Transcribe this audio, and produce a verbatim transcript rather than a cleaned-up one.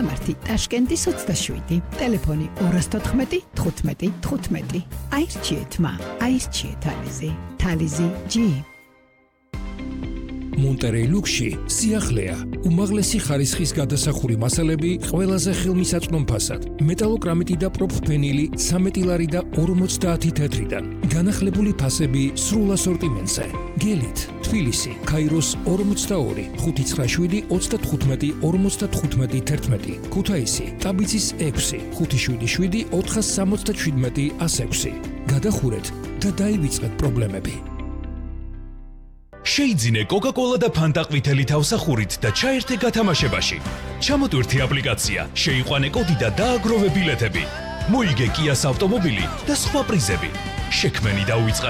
სამართი ტაშკენტის ოცდაშვიდი, ტელეფონი ორას თოთხმეტი, თხუთმეტი, თხუთმეტი. აირჩიეთ მა, აირჩიეთ თალიზი, თალიზი ჯი. მონტერეი ლუქსში სიახლეა, უმაღლესი ხარისხის გადასახური მასალები ყველაზე ხელმისაწვდომ ფასად, მეტალოკრამიტი და პროფფენილი ცამეტი ლარი და ორმოცდაათი თეთრიდან, განახლებული ფასები სრულ ასორტიმენტზე. გელით, თბილისი, ქაიროს ორმოცდაორი, ხუთი ცხრა შვიდი, ოცდათხუთმეტი, ორმოცდათხუთმეტი თერთმეტი, ქუთაისი, ტაბიცის ექვსი, ხუთი შვიდი შვიდი, ოთხას სამოცდაშვიდმეტი, ას ექვსი. გადახურეთ და დაივიწყეთ პრობლემები. შეიძინე კოკა-კოლა და ფანტა ყვითელი თავსახურით და ჩაერთე გათამაშებაში. ჩამოტვირთე აპლიკაცია, შეიყვანე კოდი და დააგროვე ბილეთები. მოიგე კიას ავტომობილი და სხვა პრიზები. შექმენი დაუიწყე